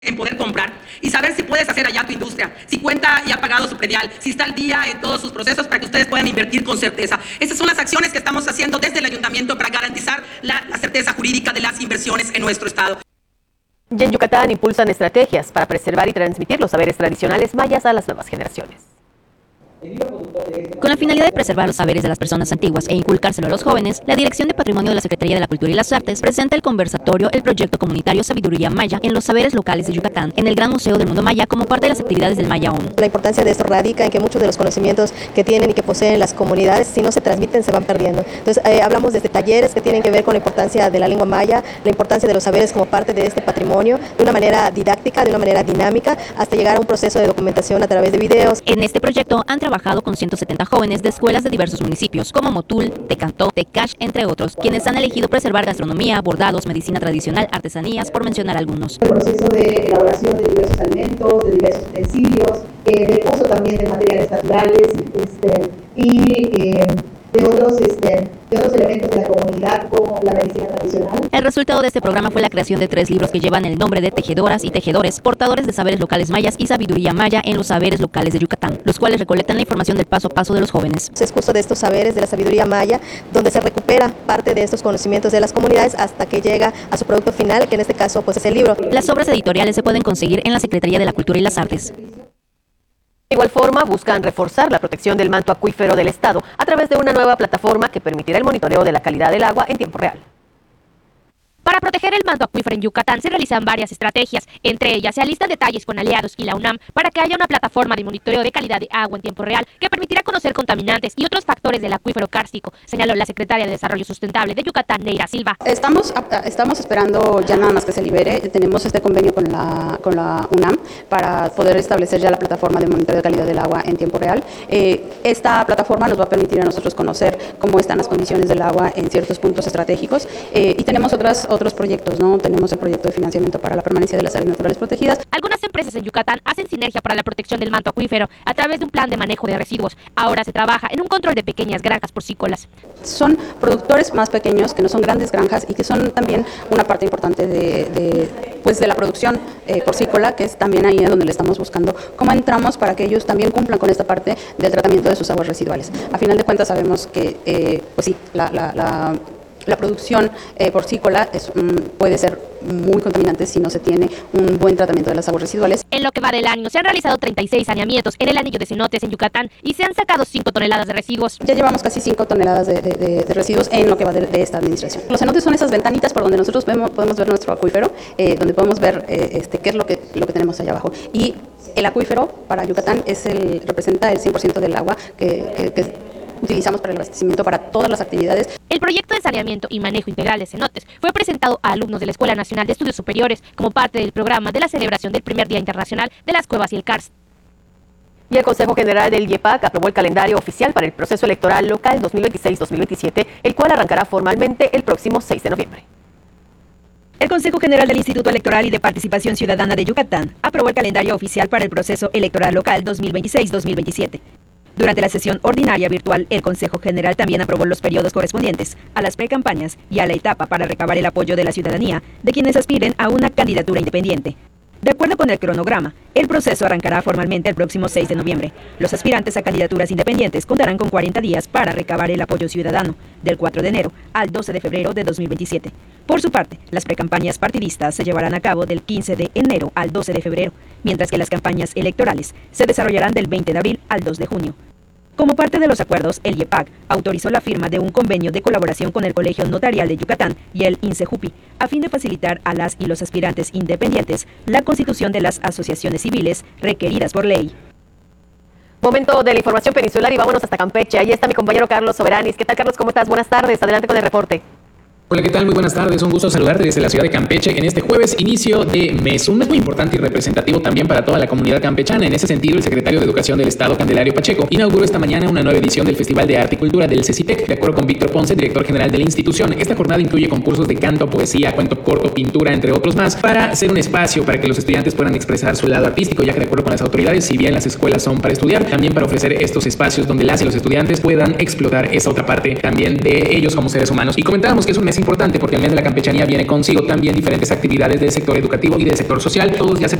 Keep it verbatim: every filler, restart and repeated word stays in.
en poder comprar y saber si puedes hacer allá tu industria, si cuenta y ha pagado su predial, si está al día en todos sus procesos para que ustedes puedan invertir con certeza. Estas son las acciones que estamos haciendo desde el ayuntamiento para garantizar la, la certeza jurídica de las inversiones en nuestro estado. Y en Yucatán impulsan estrategias para preservar y transmitir los saberes tradicionales mayas a las nuevas generaciones. Con la finalidad de preservar los saberes de las personas antiguas e inculcárselo a los jóvenes, la Dirección de Patrimonio de la Secretaría de la Cultura y las Artes presenta el conversatorio El Proyecto Comunitario Sabiduría Maya en los Saberes Locales de Yucatán, en el Gran Museo del Mundo Maya, como parte de las actividades del Maya ONU. La importancia de esto radica en que muchos de los conocimientos que tienen y que poseen las comunidades, si no se transmiten, se van perdiendo. Entonces, eh, hablamos desde talleres que tienen que ver con la importancia de la lengua maya, la importancia de los saberes como parte de este patrimonio, de una manera didáctica, de una manera dinámica, hasta llegar a un proceso de documentación a través de videos. En este proyecto han trabajado con ciento setenta jóvenes de escuelas de diversos municipios, como Motul, Tecantó, Tecash, entre otros, quienes han elegido preservar gastronomía, bordados, medicina tradicional, artesanías, por mencionar algunos. El proceso de elaboración de diversos alimentos, de diversos utensilios, eh, de uso también de materiales naturales este, y eh, de otros, este, de otros elementos de la comunidad como la medicina tradicional. El resultado de este programa fue la creación de tres libros que llevan el nombre de Tejedoras y Tejedores, portadores de saberes locales mayas y sabiduría maya en los saberes locales de Yucatán, los cuales recolectan la información del paso a paso de los jóvenes. Es justo de estos saberes de la sabiduría maya, donde se recupera parte de estos conocimientos de las comunidades hasta que llega a su producto final, que en este caso pues es el libro. Las obras editoriales se pueden conseguir en la Secretaría de la Cultura y las Artes. De igual forma, buscan reforzar la protección del manto acuífero del Estado a través de una nueva plataforma que permitirá el monitoreo de la calidad del agua en tiempo real. Para proteger el manto acuífero en Yucatán se realizan varias estrategias, entre ellas se alistan detalles con aliados y la UNAM para que haya una plataforma de monitoreo de calidad de agua en tiempo real que permitirá conocer contaminantes y otros factores del acuífero kárstico, señaló la secretaria de Desarrollo Sustentable de Yucatán, Neira Silva. Estamos, estamos esperando ya nada más que se libere, tenemos este convenio con la, con la UNAM para poder establecer ya la plataforma de monitoreo de calidad del agua en tiempo real. Eh, esta plataforma nos va a permitir a nosotros conocer cómo están las condiciones del agua en ciertos puntos estratégicos eh, y tenemos otras otros proyectos, ¿no? Tenemos el proyecto de financiamiento para la permanencia de las áreas naturales protegidas. Algunas empresas en Yucatán hacen sinergia para la protección del manto acuífero a través de un plan de manejo de residuos. Ahora se trabaja en un control de pequeñas granjas porcícolas. Son productores más pequeños, que no son grandes granjas y que son también una parte importante de, de, pues de la producción eh, porcícola, que es también ahí donde le estamos buscando cómo entramos para que ellos también cumplan con esta parte del tratamiento de sus aguas residuales. A final de cuentas sabemos que, eh, pues sí, la, la, la La producción eh, porcícola es, um, puede ser muy contaminante si no se tiene un buen tratamiento de las aguas residuales. En lo que va del año se han realizado treinta y seis saneamientos en el anillo de cenotes en Yucatán y se han sacado cinco toneladas de residuos. Ya llevamos casi cinco toneladas de, de, de, de residuos en lo que va de, de esta administración. Los cenotes son esas ventanitas por donde nosotros vemos, podemos ver nuestro acuífero, eh, donde podemos ver eh, este, qué es lo que, lo que tenemos allá abajo. Y el acuífero para Yucatán es el, representa el cien por ciento del agua que, que, que utilizamos para el abastecimiento para todas las actividades. El proyecto de saneamiento y manejo integral de cenotes fue presentado a alumnos de la Escuela Nacional de Estudios Superiores como parte del programa de la celebración del primer Día Internacional de las Cuevas y el Karst. Y el Consejo General del IEPAC aprobó el calendario oficial para el proceso electoral local dos mil veintiséis dos mil veintisiete, el cual arrancará formalmente el próximo seis de noviembre. El Consejo General del Instituto Electoral y de Participación Ciudadana de Yucatán aprobó el calendario oficial para el proceso electoral local dos mil veintiséis dos mil veintisiete. Durante la sesión ordinaria virtual, el Consejo General también aprobó los periodos correspondientes a las precampañas y a la etapa para recabar el apoyo de la ciudadanía de quienes aspiren a una candidatura independiente. De acuerdo con el cronograma, el proceso arrancará formalmente el próximo seis de noviembre. Los aspirantes a candidaturas independientes contarán con cuarenta días para recabar el apoyo ciudadano, del cuatro de enero al doce de febrero de dos mil veintisiete. Por su parte, las precampañas partidistas se llevarán a cabo del quince de enero al doce de febrero, mientras que las campañas electorales se desarrollarán del veinte de abril al dos de junio. Como parte de los acuerdos, el IEPAC autorizó la firma de un convenio de colaboración con el Colegio Notarial de Yucatán y el INSEJUPI, a fin de facilitar a las y los aspirantes independientes la constitución de las asociaciones civiles requeridas por ley. Momento de la información peninsular y vámonos hasta Campeche. Ahí está mi compañero Carlos Soberanis. ¿Qué tal, Carlos? ¿Cómo estás? Buenas tardes. Adelante con el reporte. Hola, ¿qué tal? Muy buenas tardes. Un gusto saludarte desde la ciudad de Campeche en este jueves, inicio de mes. Un mes muy importante y representativo también para toda la comunidad campechana. En ese sentido, el secretario de Educación del Estado, Candelario Pacheco, inauguró esta mañana una nueva edición del Festival de Arte y Cultura del CECITEC. De acuerdo con Víctor Ponce, director general de la institución, esta jornada incluye concursos de canto, poesía, cuento corto, pintura, entre otros más, para ser un espacio para que los estudiantes puedan expresar su lado artístico, ya que de acuerdo con las autoridades, si bien las escuelas son para estudiar, también para ofrecer estos espacios donde las y los estudiantes puedan explotar esa otra parte también de ellos como seres humanos. Y comentábamos que es un mes importante porque el mes de la campechanía viene consigo también diferentes actividades del sector educativo y del sector social. Todos ya se